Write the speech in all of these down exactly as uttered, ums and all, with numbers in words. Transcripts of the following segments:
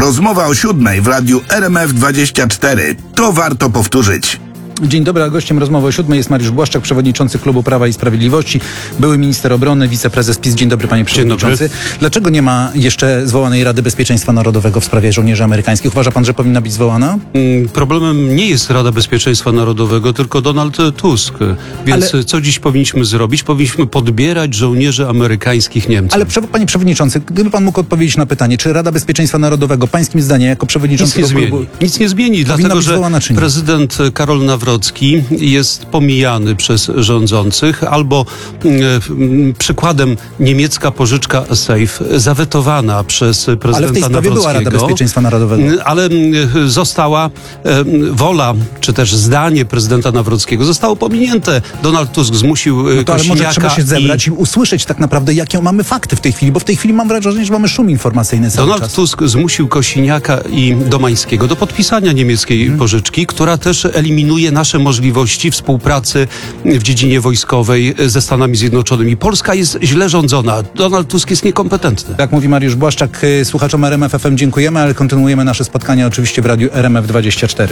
Rozmowa o siódmej w radiu R M F dwadzieścia cztery. To warto powtórzyć. Dzień dobry, a gościem rozmowy o siódmej jest Mariusz Błaszczak, przewodniczący Klubu Prawa i Sprawiedliwości, były minister obrony, wiceprezes PiS. Dzień dobry, panie przewodniczący. Dlaczego nie ma jeszcze zwołanej Rady Bezpieczeństwa Narodowego w sprawie żołnierzy amerykańskich? Uważa pan, że powinna być zwołana? Problemem nie jest Rada Bezpieczeństwa Narodowego, tylko Donald Tusk. Więc ale... co dziś powinniśmy zrobić? Powinniśmy podbierać żołnierzy amerykańskich Niemcom. Ale panie przewodniczący, gdyby pan mógł odpowiedzieć na pytanie, czy Rada Bezpieczeństwa Narodowego, pańskim zdaniem, jako przewodniczący Nic nie klubu, zmieni. Nic nie zmieni, dlatego że prezydent Karol Nawrocki jest pomijany przez rządzących, albo e, przykładem niemiecka pożyczka Safe zawetowana przez prezydenta Ale w tej sprawie Nawrockiego. była Rada Bezpieczeństwa Narodowego. Ale została e, wola, czy też zdanie prezydenta Nawrockiego zostało pominięte. Donald Tusk zmusił no to, ale może trzeba się zebrać i... i usłyszeć tak naprawdę, jakie mamy fakty w tej chwili, bo w tej chwili mam wrażenie, że mamy szum informacyjny cały Donald czas. Tusk zmusił Kosiniaka i Domańskiego do podpisania niemieckiej hmm. pożyczki, która też eliminuje nasze możliwości współpracy w dziedzinie wojskowej ze Stanami Zjednoczonymi. Polska jest źle rządzona. Donald Tusk jest niekompetentny. Jak mówi Mariusz Błaszczak, słuchaczom R M F F M dziękujemy, ale kontynuujemy nasze spotkania oczywiście w radiu R M F dwadzieścia cztery.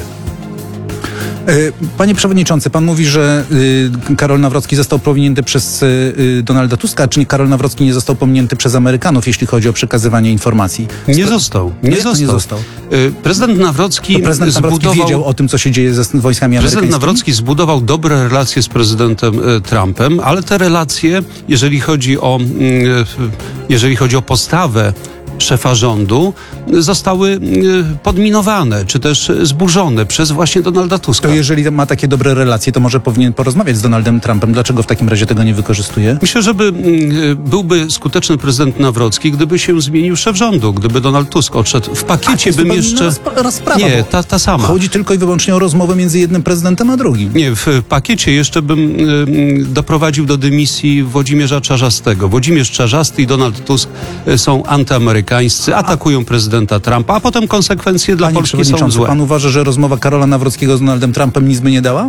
Panie przewodniczący, pan mówi, że y, Karol Nawrocki został pominięty przez y, Donalda Tuska, czy nie Karol Nawrocki nie został pominięty przez Amerykanów, jeśli chodzi o przekazywanie informacji? Nie został. Nie, nie, został. nie został. Y, prezydent Nawrocki, prezydent zbudował, Nawrocki wiedział o tym, co się dzieje ze wojskami amerykańskimi? Prezydent Nawrocki zbudował dobre relacje z prezydentem y, Trumpem, ale te relacje, jeżeli chodzi o, y, jeżeli chodzi o postawę szefa rządu, zostały podminowane, czy też zburzone przez właśnie Donalda Tuska. To jeżeli ma takie dobre relacje, to może powinien porozmawiać z Donaldem Trumpem. Dlaczego w takim razie tego nie wykorzystuje? Myślę, że by, byłby skuteczny prezydent Nawrocki, gdyby się zmienił szef rządu, gdyby Donald Tusk odszedł. W pakiecie bym jeszcze... Rozprawa, nie, ta, ta sama. Chodzi tylko i wyłącznie o rozmowę między jednym prezydentem a drugim. Nie, w pakiecie jeszcze bym y, doprowadził do dymisji Włodzimierza Czarzastego. Włodzimierz Czarzasty i Donald Tusk są antyamerykańscy, atakują prezydenta Trumpa, a potem konsekwencje dla Panie Polski są złe. Pan uważa, że rozmowa Karola Nawrockiego z Donaldem Trumpem nic by nie dała?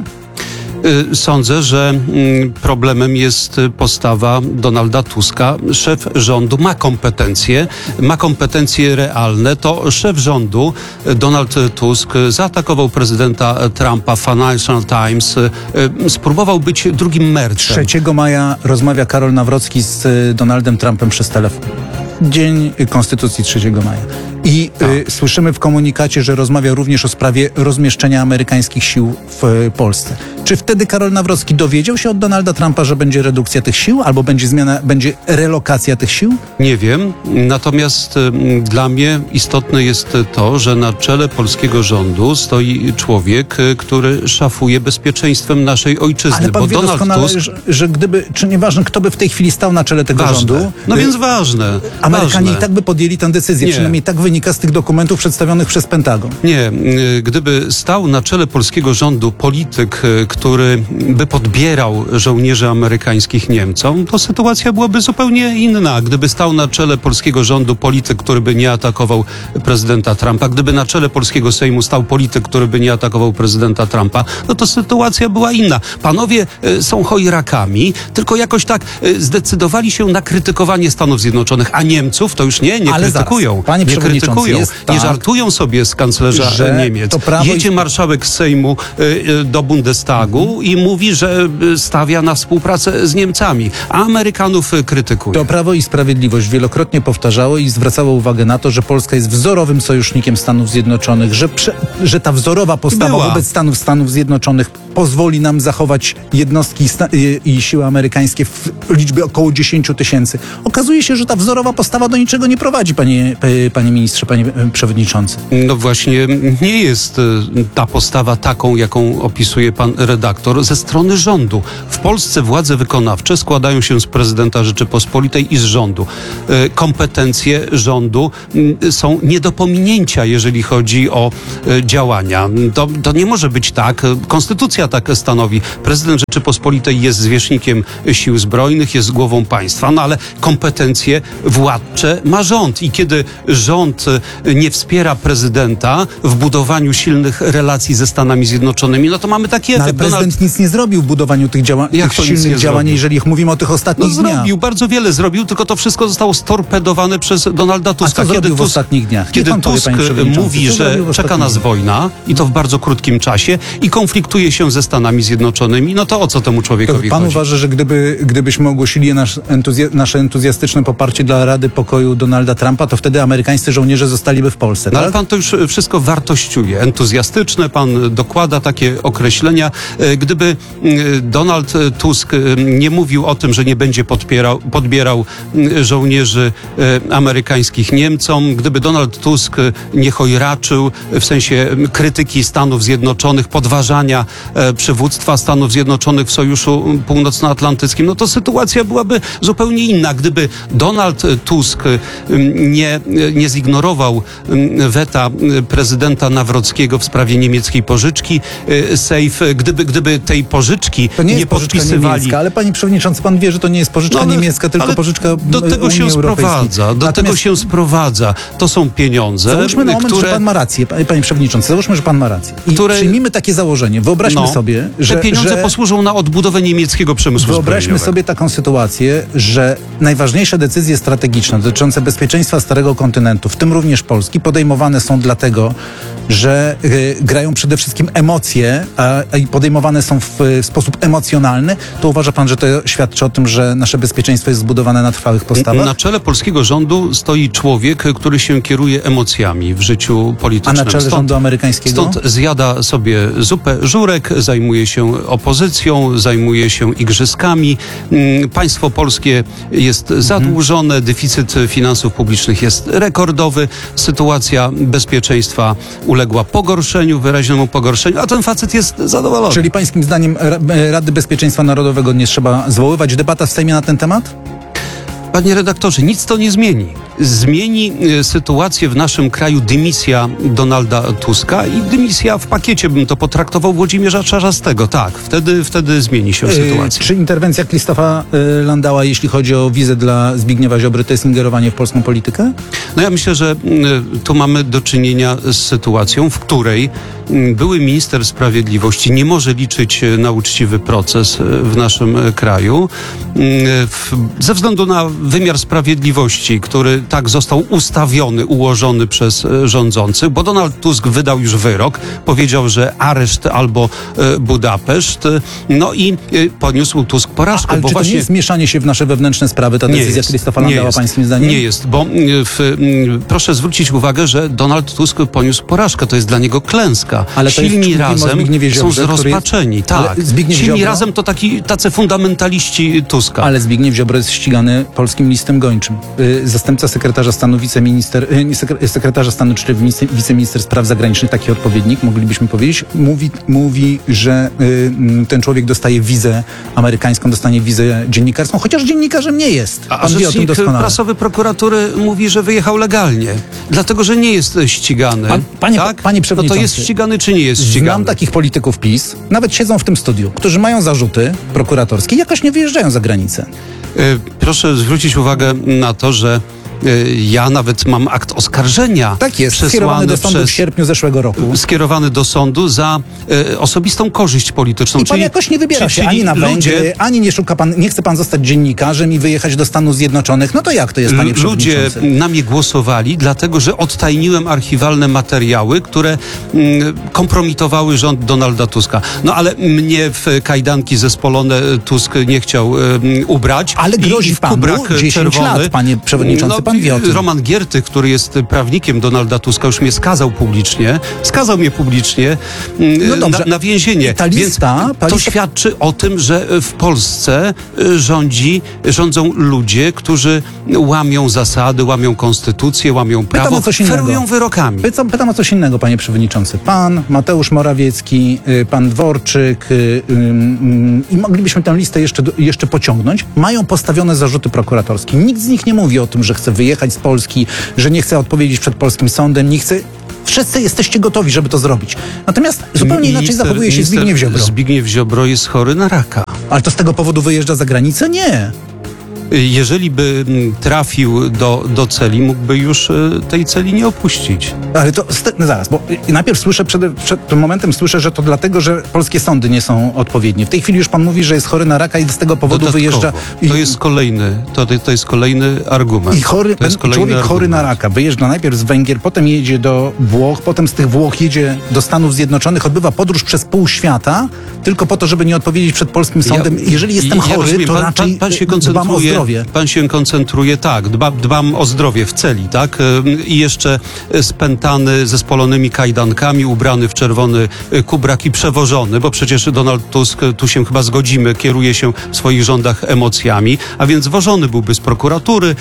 Sądzę, że problemem jest postawa Donalda Tuska. Szef rządu ma kompetencje, ma kompetencje realne. To szef rządu, Donald Tusk, zaatakował prezydenta Trumpa. Financial Times spróbował być drugim Mercem. trzeciego maja rozmawia Karol Nawrocki z Donaldem Trumpem przez telefon. Dzień Konstytucji trzeciego maja. I y, słyszymy w komunikacie, że rozmawia również o sprawie rozmieszczenia amerykańskich sił w y, Polsce. Czy wtedy Karol Nawrocki dowiedział się od Donalda Trumpa, że będzie redukcja tych sił, albo będzie zmiana, będzie relokacja tych sił? Nie wiem. Natomiast y, dla mnie istotne jest to, że na czele polskiego rządu stoi człowiek, y, który szafuje bezpieczeństwem naszej ojczyzny. Ale pan bo wie Donald doskonale, Tusk... że, że gdyby, czy nieważne, kto by w tej chwili stał na czele tego ważne. rządu. No y, więc ważne. Amerykanie ważne. i tak by podjęli tę decyzję. Nie. Przynajmniej tak wynika z tych dokumentów przedstawionych przez Pentagon. Nie. Gdyby stał na czele polskiego rządu polityk, który by podbierał żołnierzy amerykańskich Niemcom, to sytuacja byłaby zupełnie inna. Gdyby stał na czele polskiego rządu polityk, który by nie atakował prezydenta Trumpa, gdyby na czele polskiego Sejmu stał polityk, który by nie atakował prezydenta Trumpa, no to sytuacja była inna. Panowie są chojrakami, tylko jakoś tak zdecydowali się na krytykowanie Stanów Zjednoczonych, a Niemców to już nie, nie Ale krytykują. Zaraz, panie nie krytykują. Jest nie tak, żartują sobie z kanclerza Niemiec. Jedzie i... marszałek Sejmu y, y, do Bundestagu mhm. i mówi, że stawia na współpracę z Niemcami, a Amerykanów krytykuje. To Prawo i Sprawiedliwość wielokrotnie powtarzało i zwracało uwagę na to, że Polska jest wzorowym sojusznikiem Stanów Zjednoczonych, że, prze, że ta wzorowa postawa Była. wobec Stanów Stanów Zjednoczonych pozwoli nam zachować jednostki i, i siły amerykańskie w liczbie około dziesięć tysięcy. Okazuje się, że ta wzorowa postawa do niczego nie prowadzi, panie, panie ministrze, panie przewodniczący. No właśnie nie jest ta postawa taką, jaką opisuje pan redaktor ze strony rządu. W Polsce władze wykonawcze składają się z prezydenta Rzeczypospolitej i z rządu. Kompetencje rządu są nie do pominięcia, jeżeli chodzi o działania. To, to nie może być tak. Konstytucja tak stanowi. Prezydent Rzeczypospolitej jest zwierzchnikiem sił zbrojnych, jest głową państwa, no ale kompetencje władzy władcze ma rząd. I kiedy rząd nie wspiera prezydenta w budowaniu silnych relacji ze Stanami Zjednoczonymi, no to mamy taki No, ale efekt. prezydent Donald... nic nie zrobił w budowaniu tych, działa- Jak tych to nic nie silnych działań, zrobił? jeżeli mówimy o tych No ostatnich dniach. zrobił, bardzo wiele zrobił, tylko to wszystko zostało storpedowane przez Donalda Tuska. co zrobił kiedy w Tusk, ostatnich dniach? Niech Kiedy pan powie, Tusk panie przewodniczący, mówi, co że zrobił w czeka ostatnich nas dniach? wojna i to w bardzo krótkim czasie i konfliktuje się ze Stanami Zjednoczonymi, no to o co temu To człowiekowi pan chodzi? uważa, że gdyby, gdybyśmy ogłosili nasz entuzja- nasze entuzjastyczne poparcie dla Rady Pokoju Donalda Trumpa, to wtedy amerykańscy żołnierze zostaliby w Polsce, No tak? ale pan to już wszystko wartościuje. Entuzjastyczne, pan dokłada takie określenia. E, Gdyby e, Donald Tusk e, nie mówił o tym, że nie będzie podpierał, podbierał e, żołnierzy e, amerykańskich Niemcom, gdyby Donald Tusk e, nie chojraczył w sensie m, krytyki Stanów Zjednoczonych, podważania e, przywództwa Stanów Zjednoczonych w Sojuszu Północnoatlantyckim, no to sytuacja byłaby zupełnie inna. Gdyby Donald Tusk e, nie, nie zignorował m, weta e, prezydenta Nawrockiego w sprawie niemieckiej pożyczki e, Safe, gdyby, gdyby tej pożyczki To nie jest nie pożyczka podpisywali. niemiecka, ale panie przewodniczący, pan wie, że to nie jest pożyczka No, ale- niemiecka, tylko ale pożyczka do tego Unii się Europejskiej. sprowadza, do Natomiast tego się sprowadza. To są pieniądze, Załóżmy na moment, które... że pan ma rację, panie panie przewodniczący, załóżmy, że pan ma rację. I Które- przyjmijmy takie założenie. Wyobraźmy No, sobie, że... te pieniądze że... posłużą na odbudowę niemieckiego przemysłu Wyobraźmy zbrojeniowego. sobie taką sytuację, że najważniejsze decyzje strategiczne dotyczące bezpieczeństwa Starego Kontynentu, w tym również Polski, podejmowane są dlatego, że y, grają przede wszystkim emocje, a, a i podejmowane są w, y, sposób emocjonalny, to uważa pan, że to świadczy o tym, że nasze bezpieczeństwo jest zbudowane na trwałych postawach? Na czele polskiego rządu stoi człowiek, który się kieruje emocjami w życiu A politycznym. na czele Stąd- rządu amerykańskiego? Stąd zjada sobie zupę żurek, zajmuje się opozycją, zajmuje się igrzyskami. Mm, Państwo polskie jest zadłużone, deficyt finansów publicznych jest rekordowy, sytuacja bezpieczeństwa uległa pogorszeniu, wyraźnemu pogorszeniu, a ten facet jest zadowolony. Czyli pańskim zdaniem Ra- Rady Bezpieczeństwa Narodowego nie trzeba zwoływać? Debata w Sejmie na ten temat? Panie redaktorze, nic to nie zmieni. Zmieni e, sytuację w naszym kraju dymisja Donalda Tuska i dymisja w pakiecie, bym to potraktował, Włodzimierza Czarzastego. Tak, wtedy, wtedy zmieni się sytuacja. Czy interwencja Krzysztofa y, Landała, jeśli chodzi o wizę dla Zbigniewa Ziobry, to jest ingerowanie w polską politykę? No ja myślę, że y, tu mamy do czynienia z sytuacją, w której y, były minister sprawiedliwości nie może liczyć y, na uczciwy proces y, w naszym y, kraju y, w, ze względu na wymiar sprawiedliwości, który tak został ustawiony, ułożony przez y, rządzących, bo Donald Tusk wydał już wyrok, powiedział, że areszt albo y, Budapeszt, y, no i y, poniósł Tusk porażkę. Ale bo czy to właśnie... nie jest mieszanie się w nasze wewnętrzne sprawy, ta decyzja Krzysztofa nie Landała, jest, pańskim zdaniem? Nie jest, bo y, w, y, proszę zwrócić uwagę, że Donald Tusk poniósł porażkę. To jest dla niego klęska. Ale to jest- Silni mówimy o razem Zbigniewie są Ziobrze, który zrozpaczeni. jest- Tak. Ale Zbigniew Silni Ziobro- razem to taki, tacy fundamentaliści Tuska. Ale Zbigniew Ziobro jest ścigany polskim listem gończym. Y, Zastępca sekretarza stanu, wiceminister, y, nie, sekre- sekretarza stanu, czy wice- wiceminister spraw zagranicznych, taki odpowiednik, moglibyśmy powiedzieć, mówi, mówi że y, y, ten człowiek dostaje wizę amerykańską, dostanie wizę dziennikarską, chociaż dziennikarzem nie jest. A Pan wie o tym rzecznik doskonale. prasowy prokuratury mówi, że wyjechał legalnie. Dlatego, że nie jest ścigany. Pan- panie- tak? panie No to przewodniczący, jest ścigany, czy nie jest ścigany? Znam takich polityków PiS, nawet siedzą w tym studiu, którzy mają zarzuty prokuratorskie i jakoś nie wyjeżdżają za granicę. Y, Proszę zwrócić uwagę na to, że y, ja nawet mam akt oskarżenia Tak jest, przesłany skierowany do sądu przez, w sierpniu zeszłego roku. skierowany do sądu za y, osobistą korzyść polityczną. I pan czyli, jakoś nie wybiera czyli- się ani na czyli Węgry, ludzie, ani nie szuka pan, nie chce pan zostać dziennikarzem i wyjechać do Stanów Zjednoczonych. No to jak to jest, panie L- Ludzie przewodniczący? na mnie głosowali, dlatego że odtajniłem archiwalne materiały, które mm, kompromitowały rząd Donalda Tuska. No ale mnie w kajdanki zespolone Tusk nie chciał em, ubrać. Ale I- grozi i w panu kubrak dziesięć czerwony. lat, panie przewodniczący, pan wie o tym. Roman Giertych, który jest prawnikiem Donalda Tuska, już mnie skazał publicznie. Skazał mnie publicznie mm, No dobrze. na, na więzienie. I ta lista- Więc ta to lista- świadczy o tym, że w Polsce y, rządzi, rządzą ludzie, którzy łamią zasady, łamią konstytucję, łamią prawo, o coś innego. ferują wyrokami. Pytam, pytam o coś innego, panie przewodniczący. Pan, Mateusz Morawiecki, y, pan Dworczyk y, y, y, i moglibyśmy tę listę jeszcze, do- jeszcze pociągnąć, mają postawione zarzuty prokuratorskie. Nikt z nich nie mówi o tym, że chce wyjechać z Polski, że nie chce odpowiedzieć przed polskim sądem, nie chce... Wszyscy jesteście gotowi, żeby to zrobić. Natomiast zupełnie inaczej Minister- zachowuje się minister Zbigniew Ziobro. Zbigniew Ziobro jest chory na raka. Ale to z tego powodu wyjeżdża za granicę? Nie. jeżeli by trafił do, do celi, mógłby już tej celi nie opuścić. Ale to no zaraz, bo najpierw słyszę, przed, przed tym momentem słyszę, że to dlatego, że polskie sądy nie są odpowiednie. W tej chwili już pan mówi, że jest chory na raka i z tego powodu Dodatkowo. wyjeżdża. I, to jest kolejny, to, to jest kolejny argument. I chory, to jest ten człowiek argument. chory na raka wyjeżdża najpierw z Węgier, potem jedzie do Włoch, potem z tych Włoch jedzie do Stanów Zjednoczonych, odbywa podróż przez pół świata, tylko po to, żeby nie odpowiedzieć przed polskim sądem. Ja, Jeżeli jestem ja chory, rozumiem, to pan, raczej pan, pan się dbam o zdrowie. Pan się koncentruje, tak, dba, dbam o zdrowie w celi, tak? I jeszcze spętany ze spolonymi kajdankami, ubrany w czerwony kubrak i przewożony, bo przecież Donald Tusk, tu się chyba zgodzimy, kieruje się w swoich rządach emocjami, a więc wożony byłby z prokuratury,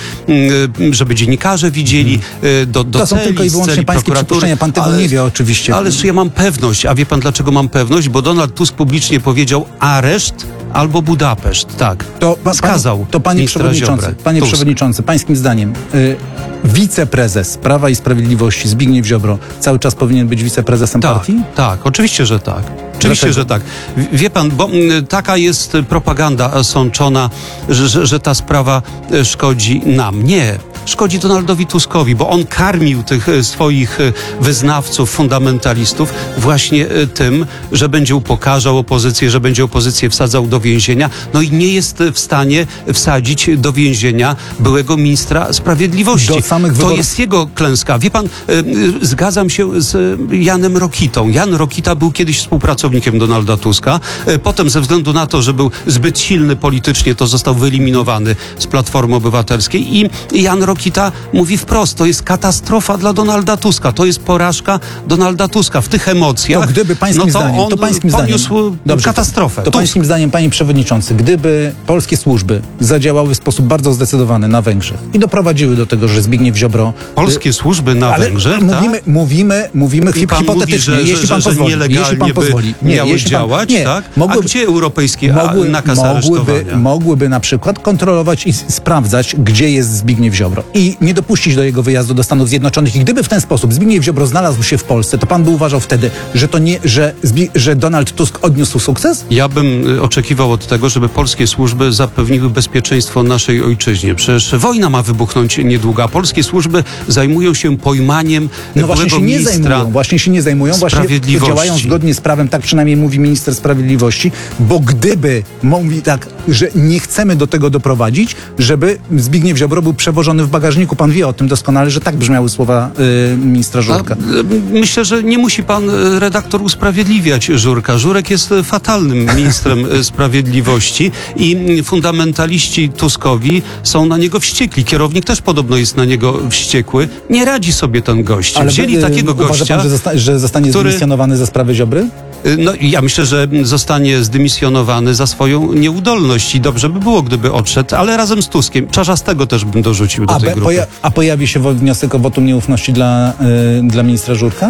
żeby dziennikarze widzieli do, do To są celi, tylko i wyłącznie pańskie przypuszczenia, pan tego ale, nie wie oczywiście. Ależ ja mam pewność, a wie pan dlaczego mam pewność? Bo Donald Tusk publicznie powiedział areszt albo Budapeszt, tak. To, pa, Skazał to panie ministra przewodniczący, Ziobrę. panie Tusk. przewodniczący, pańskim zdaniem y, wiceprezes Prawa i Sprawiedliwości Zbigniew Ziobro cały czas powinien być wiceprezesem Tak, partii? tak, oczywiście, że tak. Oczywiście, Dlaczego? że tak. Wie pan, bo m, taka jest propaganda sączona, że, że, że ta sprawa e, szkodzi nam. Nie. Szkodzi Donaldowi Tuskowi, bo on karmił tych e, swoich e, wyznawców, fundamentalistów właśnie e, tym, że będzie upokarzał opozycję, że będzie opozycję wsadzał do więzienia. No i nie jest w stanie wsadzić do więzienia byłego ministra sprawiedliwości. Do samych to wyborów... jest jego klęska. Wie pan, e, e, zgadzam się z Janem Rokitą. Jan Rokita był kiedyś współpracownikiem Donalda Tuska. E, potem ze względu na to, że był zbyt silny politycznie, to został wyeliminowany z Platformy Obywatelskiej i Jan Rokita mówi wprost, to jest katastrofa dla Donalda Tuska. To jest porażka Donalda Tuska. W tych emocjach To gdyby pańskim no to zdaniem, on to pańskim poniósł zdaniem, dobrze, katastrofę. To, to pańskim zdaniem, panie przewodniczący, gdyby polskie służby zadziałały w sposób bardzo zdecydowany na Węgrzech i doprowadziły do tego, że Zbigniew Ziobro... Polskie służby na ale Węgrzech, mówimy, tak? mówimy, mówimy I pan hipotetycznie, mówi, że, jeśli że, pan że pozwoli. nielegalnie Jeśli pan pozwoli. by Nie, miały jeśli pan, działać, nie, tak? Mogły, A gdzie europejski mogły, nakaz mogłyby, aresztowania? mogłyby na przykład kontrolować i sprawdzać, gdzie jest Zbigniew Ziobro i nie dopuścić do jego wyjazdu do Stanów Zjednoczonych. I gdyby w ten sposób Zbigniew Ziobro znalazł się w Polsce, to pan by uważał wtedy, że to nie, że, Zbi- że Donald Tusk odniósł sukces? Ja bym y, oczekiwał od tego, żeby polskie służby zapewniły bezpieczeństwo naszej ojczyźnie. Przecież wojna ma wybuchnąć niedługo, a polskie służby zajmują się pojmaniem No właśnie byłego się nie ministra zajmują, właśnie się nie zajmują, właśnie Sprawiedliwości. działają zgodnie z prawem, tak przynajmniej mówi minister sprawiedliwości, bo gdyby, mówi tak, że nie chcemy do tego doprowadzić, żeby Zbigniew Ziobro był przewożony w bagażniku, pan wie o tym doskonale, że tak brzmiały słowa y, ministra Żurka. A, y, myślę, że nie musi pan y, redaktor usprawiedliwiać Żurka. Żurek jest y, fatalnym ministrem y, sprawiedliwości i y, fundamentaliści Tuskowi są na niego wściekli. Kierownik też podobno jest na niego wściekły. Nie radzi sobie ten gość. Ale Wzięli y, takiego uważa gościa... pan, że, zosta- że zostanie który- zdymisjonowany ze sprawy Ziobry? No ja myślę, że zostanie zdymisjonowany za swoją nieudolność i dobrze by było, gdyby odszedł, ale razem z Tuskiem. Czarzastego też bym dorzucił do A, tej be- grupy. poja- a pojawi się wo- wniosek o wotum nieufności dla, y, dla ministra Żurka?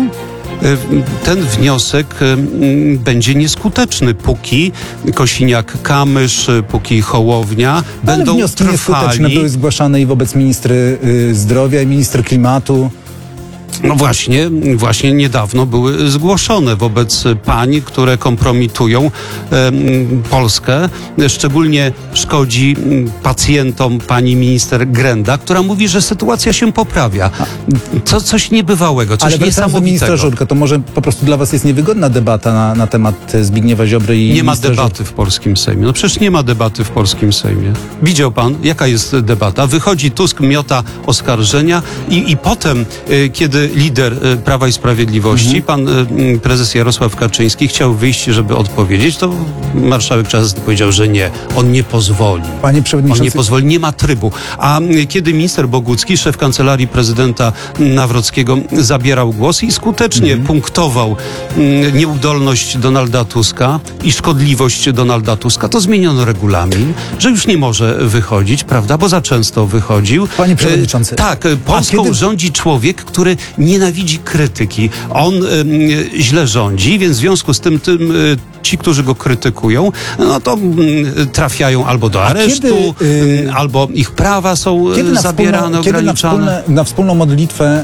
Ten wniosek y, będzie nieskuteczny, póki Kosiniak-Kamysz, póki Hołownia Ale będą wnioski nieskuteczne trwali. były zgłaszane i wobec ministry y, zdrowia i minister klimatu. No właśnie, właśnie niedawno były zgłoszone wobec pań, które kompromitują em, Polskę. Szczególnie szkodzi m, pacjentom pani minister Grenda, która mówi, że sytuacja się poprawia. To coś niebywałego, coś Ale wracając do niesamowitego. ministra Żurka, to może po prostu dla was jest niewygodna debata na, na temat Zbigniewa Ziobry i Nie ma ministra debaty w polskim Sejmie. No przecież nie ma debaty w polskim Sejmie. Widział pan, jaka jest debata? Wychodzi Tusk, miota oskarżenia i, i potem, y, kiedy lider y, Prawa i Sprawiedliwości, pan y, prezes Jarosław Kaczyński chciał wyjść, żeby odpowiedzieć, to marszałek Czarnecki powiedział, że nie. On nie pozwoli. Panie On przewodniczący, nie pozwoli, nie ma trybu. A y, kiedy minister Bogucki, szef kancelarii prezydenta Nawrockiego, zabierał głos i skutecznie Mhm. punktował y, nieudolność Donalda Tuska i szkodliwość Donalda Tuska, to zmieniono regulamin, że już nie może wychodzić, prawda, bo za często wychodził. Panie przewodniczący, Y, tak, y, Polską kiedy- rządzi człowiek, który nienawidzi krytyki. On y, y, źle rządzi, więc w związku z tym, tym y, ci, którzy go krytykują, no to y, trafiają albo do aresztu, kiedy, y, y, albo ich prawa są Kiedy na zabierane, wspólną, kiedy na, ograniczane. wspólne, na wspólną modlitwę,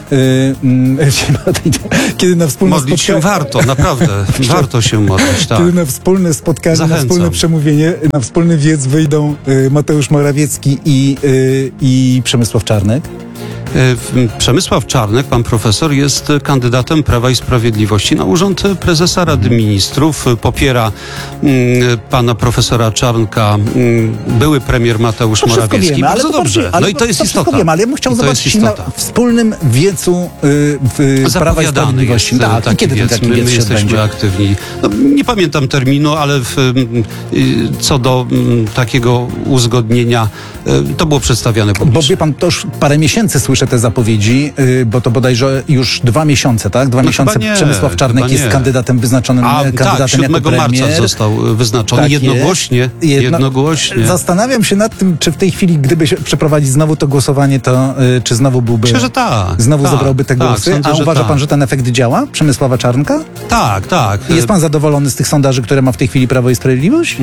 yy, kiedy na wspólne Modlić się spotkanie, warto, naprawdę. Warto się modlić, tak. kiedy na wspólne spotkanie, Zachęcam. na wspólne przemówienie, na wspólny wiec wyjdą yy, Mateusz Morawiecki i, yy, i Przemysław Czarnek. Przemysław Czarnek, pan profesor, jest kandydatem Prawa i Sprawiedliwości na urząd prezesa Rady Ministrów. Popiera mm, pana profesora Czarnka mm, były premier Mateusz To wszystko Morawiecki. wiemy, ale Bardzo to dobrze. bardziej, ale No i to jest to wszystko istota. Wiem, ale ja bym chciał I to zobaczyć jest na istota. wspólnym wiecu yy, w Prawa i Zapowiadany Sprawiedliwości. jest Tak, i taki kiedy ten wiec. taki My, wiec my się jesteśmy odbędzie? aktywni. No, nie pamiętam terminu, ale w, y, co do y, takiego uzgodnienia, y, to było przedstawiane Bo publicznie. wie pan, to już parę miesięcy słyszę te zapowiedzi, yy, bo to bodajże już dwa miesiące, tak? Dwa No miesiące chyba nie, Przemysław Czarnek chyba jest nie. kandydatem wyznaczonym, A kandydatem tak, jako siódmego premier. marca został wyznaczony Tak jednogłośnie. jest. Jedno- Jednogłośnie. Zastanawiam się nad tym, czy w tej chwili, gdyby się przeprowadzić znowu to głosowanie, to y, czy znowu byłby... Myślę, że tak. Znowu tak, zebrałby te tak, głosy. sądzę, A że uważa tak. pan, że ten efekt działa? Przemysława Czarnka? Tak, tak. Jest pan zadowolony z tych sondaży, które ma w tej chwili Prawo i Sprawiedliwość?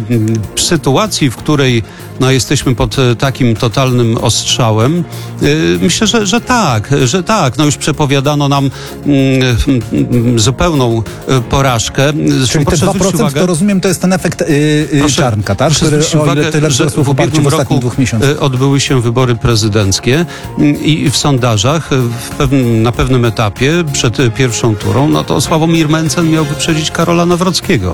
W sytuacji, w której no, jesteśmy pod e, takim totalnym ostrzałem, e, myślę, że, że tak, że tak. No już przepowiadano nam mm, mm, zupełną e, porażkę. Zresztą Czyli te proszę dwa zwrócić procent, uwagę, to rozumiem, to jest ten efekt y, y, Proszę- Czarnka, tak? proszę Który, zwrócić o ile uwagę, tyle że wzrosło w w oparciu w ubiegłym ostatnich roku dwóch miesiącach. e, odbyły się wybory prezydenckie mm, i w sondażach e, w pewnym, na pewnym etapie przed e, pierwszą turą, no to Sławomir Mencen miał wyprzedzić Karola Nawrockiego.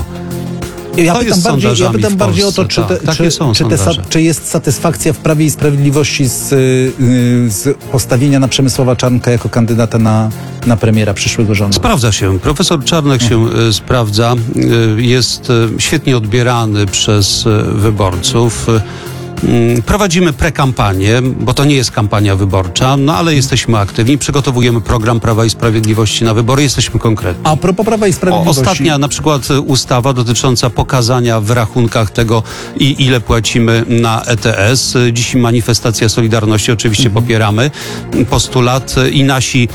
Ja To pytam jest bardziej, ja sondażami pytam w bardziej o to, Polsce, czy, te, tak. Takie czy, są czy, te, sa- sondaże. czy jest satysfakcja w Prawie i Sprawiedliwości z, y, y, z postawienia na Przemysława Czarnka jako kandydata na, na premiera przyszłego rządu. Sprawdza się. Profesor Czarnek się e, sprawdza. E, Jest e, świetnie odbierany przez e, wyborców. E, mm, Prowadzimy prekampanię, bo to nie jest kampania wyborcza, no ale jesteśmy aktywni. Przygotowujemy program Prawa i Sprawiedliwości na wybory. Jesteśmy konkretni. A propos Prawa i O, Sprawiedliwości. ostatnia na przykład e, ustawa dotycząca pokazania w rachunkach tego, i ile płacimy na E T S. E, Dziś manifestacja Solidarności, oczywiście popieramy postulat e, i nasi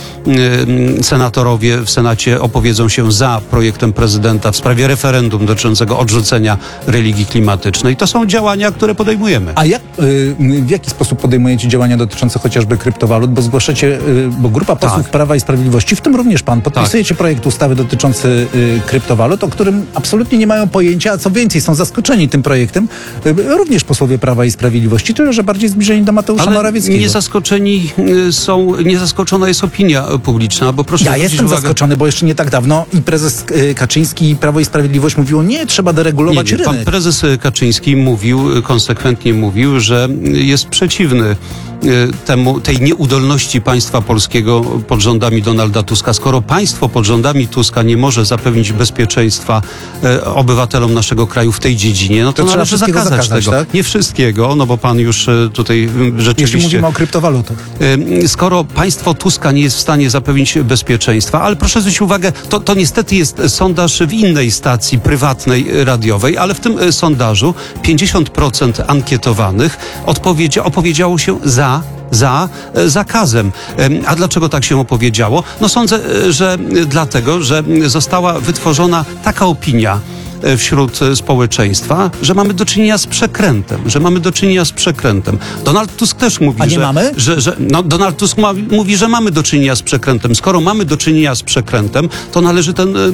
e, senatorowie w Senacie opowiedzą się za projektem prezydenta w sprawie referendum dotyczącego odrzucenia religii klimatycznej. To są działania, które podejmujemy. A jak, y, w jaki sposób podejmujecie działania dotyczące chociażby kryptowalut? Bo zgłaszacie, y, bo grupa posłów Tak. Prawa i Sprawiedliwości, w tym również pan, podpisujecie projekt ustawy dotyczący y, kryptowalut, o którym absolutnie nie mają pojęcia, a co więcej, są zaskoczeni tym projektem. Y, również posłowie Prawa i Sprawiedliwości, tyle że bardziej zbliżeni do Mateusza Ale Morawieckiego. nie zaskoczeni e, są, nie zaskoczona jest opinia e, publiczna, bo proszę Ja zwrócić jestem uwagę, zaskoczony, bo jeszcze nie tak dawno i prezes y, Kaczyński i Prawo i Sprawiedliwość mówiło, nie, trzeba deregulować Nie, nie. Pan rynek. prezes Kaczyński mówił, konsekwentnie mówił, że jest przeciwny e, temu, tej nieudolności państwa polskiego pod rządami Donalda Tuska. Skoro państwo pod rządami Tuska nie może zapewnić bezpieczeństwa e, obywatelom naszego kraju w tej dziedzinie, no to, To trzeba należy wszystkiego zakazać, zakazać, tego. tak? Nie wszystkiego, no bo pan już e, tutaj m, rzeczywiście... Jeśli mówimy o kryptowalutach. Ym, Skoro państwo Tuska nie jest w stanie zapewnić bezpieczeństwa, ale proszę zwrócić uwagę, to, to niestety jest sondaż w innej stacji prywatnej radiowej, ale w tym e, sondażu pięćdziesiąt procent ankietowanych odpowiedzia, opowiedziało się za za e, zakazem. Em, A dlaczego tak się opowiedziało? No sądzę, e, że e, dlatego, że została wytworzona taka opinia e, wśród e, społeczeństwa, że mamy do czynienia z przekrętem, że mamy do czynienia z przekrętem. Donald Tusk też mówi, A nie że, mamy? że, że no, Donald Tusk ma, mówi, że mamy do czynienia z przekrętem. Skoro mamy do czynienia z przekrętem, to należy ten e, e,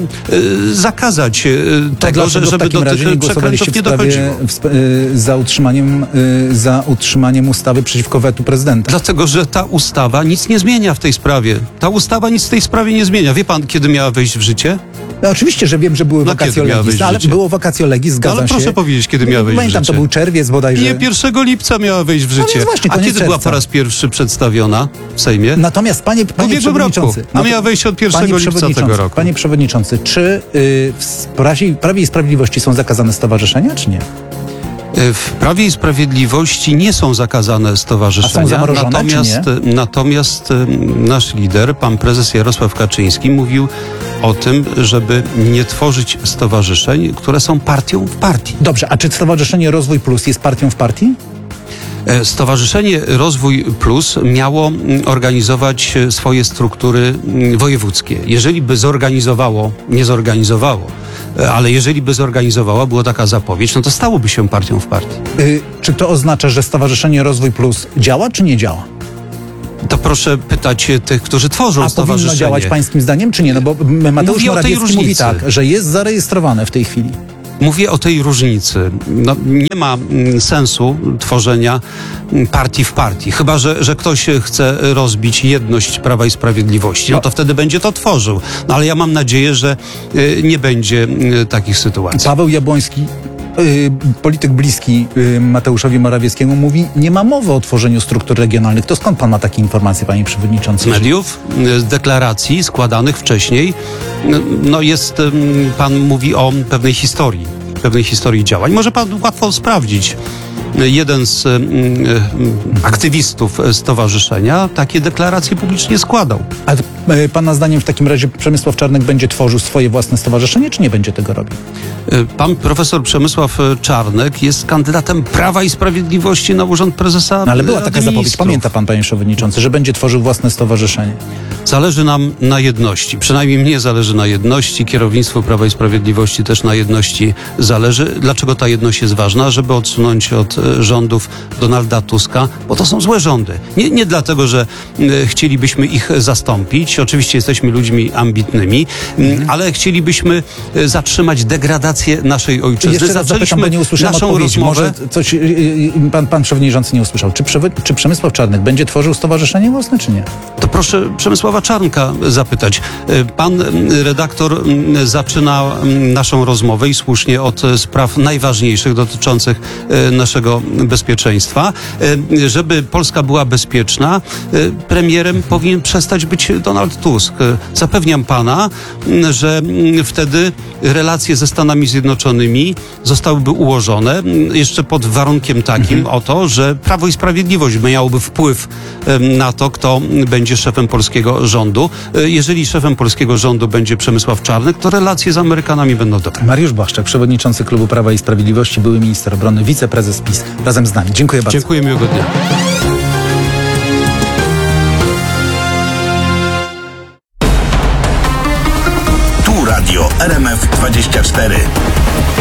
zakazać e, To tego, że, dlaczego w żeby do takim razie tych nie głosowaliście przekrętów w nie sprawie dochodziło? w, sp- y, za, utrzymaniem, y, za utrzymaniem ustawy przeciwko wetu prezydenta? Dlatego, że ta ustawa nic nie zmienia w tej sprawie. Ta ustawa nic w tej sprawie nie zmienia. Wie pan, kiedy miała wejść w życie? No, oczywiście, że wiem, że były No, vacatio kiedy miała legis, wejść w ale życie? było vacatio legis, zgadza Ale się. proszę powiedzieć, kiedy miała wejść w Pamiętam, życie. to był czerwiec bodajże. Nie, pierwszego lipca miała wejść w życie. więc właśnie, A koniec kiedy była czerwca. po raz pierwszy przedstawiona w Sejmie? Natomiast panie, W panie ubiegłym roku. przewodniczący... A miała wejść od pierwszego panie lipca przewodniczący, tego roku. Panie przewodniczący, czy y, w Prawie, Prawie i Sprawiedliwości są zakazane stowarzyszenia, czy nie? W Prawie i Sprawiedliwości nie są zakazane stowarzyszenia. A są zamrożone, natomiast, czy natomiast em, nasz lider, pan prezes Jarosław Kaczyński, mówił o tym, żeby nie tworzyć stowarzyszeń, które są partią w partii. Dobrze, a czy Stowarzyszenie Rozwój Plus jest partią w partii? Stowarzyszenie Rozwój Plus miało organizować swoje struktury wojewódzkie. Jeżeli by zorganizowało, nie zorganizowało, ale jeżeli by zorganizowała, była taka zapowiedź, no to stałoby się partią w partii. Y, czy to oznacza, że Stowarzyszenie Rozwój Plus działa, czy nie działa? To proszę pytać tych, którzy tworzą A stowarzyszenie. powinno działać pańskim zdaniem, czy nie? No bo Mateusz Mówię o tej Morawiecki mówi różnicy. tak, że jest zarejestrowane w tej chwili. Mówię o tej różnicy. No, nie ma mm, sensu tworzenia mm, partii w partii. Chyba, że, że ktoś chce rozbić jedność Prawa i Sprawiedliwości. No to wtedy będzie to tworzył. No ale ja mam nadzieję, że y, nie będzie y, takich sytuacji. Paweł Jabłoński, y, polityk bliski y, Mateuszowi Morawieckiemu, mówi, nie ma mowy o tworzeniu struktur regionalnych. To skąd pan ma takie informacje, panie przewodniczący? Z mediów, z deklaracji składanych wcześniej, no jest, pan mówi o pewnej historii, pewnej historii działań. Może pan łatwo sprawdzić. Jeden z y, y, aktywistów stowarzyszenia takie deklaracje publicznie składał. A y, pana zdaniem w takim razie Przemysław Czarnek będzie tworzył swoje własne stowarzyszenie, czy nie będzie tego robił? Pan profesor Przemysław Czarnek jest kandydatem Prawa i Sprawiedliwości na urząd prezesa No ale była taka Rady zapowiedź, Ministrów. pamięta pan, panie przewodniczący, że będzie tworzył własne stowarzyszenie. Zależy nam na jedności. Przynajmniej mnie zależy na jedności. Kierownictwu Prawa i Sprawiedliwości też na jedności zależy. Dlaczego ta jedność jest ważna? Żeby odsunąć od e, rządów Donalda Tuska, bo to są złe rządy. Nie, nie dlatego, że e, chcielibyśmy ich zastąpić. Oczywiście jesteśmy ludźmi ambitnymi, m, ale chcielibyśmy e, zatrzymać degradację naszej ojczyzny. Jeszcze raz zapytam, bo nie usłyszałem naszą odpowiedzi. rozmowę. Może coś yy, yy, pan, pan przewodniczący nie usłyszał. Czy, przewy, czy Przemysław Czarnek będzie tworzył stowarzyszenie własne, czy nie? To proszę Przemysława Czarnka zapytać. Pan redaktor zaczyna naszą rozmowę i słusznie od spraw najważniejszych dotyczących naszego bezpieczeństwa. Żeby Polska była bezpieczna, premierem powinien przestać być Donald Tusk. Zapewniam pana, że wtedy relacje ze Stanami Zjednoczonymi zostałyby ułożone jeszcze pod warunkiem takim mhm. oto, że Prawo i Sprawiedliwość miałoby wpływ na to, kto będzie szefem polskiego rządu. Jeżeli szefem polskiego rządu będzie Przemysław Czarnek, to relacje z Amerykanami będą dobre. Mariusz Błaszczak, przewodniczący Klubu Prawa i Sprawiedliwości, były minister obrony, wiceprezes PiS, razem z nami. Dziękuję bardzo. Dziękuję, miłego dnia. Tu Radio R M F dwadzieścia cztery.